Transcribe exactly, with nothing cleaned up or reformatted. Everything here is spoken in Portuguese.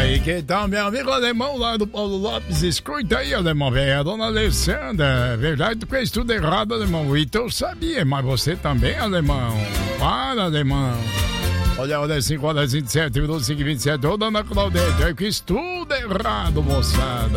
aí, que tal, meu amigo alemão lá do Paulo Lopes? Escuta aí, alemão, velho, a dona Alessandra. Verdade, tu fez tudo errado, alemão. O Então sabia, mas você também, alemão. Para, alemão. Olha, olha, cinco horas e vinte e sete minutos, cinco e vinte e sete. Ô, dona Claudete, eu fiz tudo errado, moçada.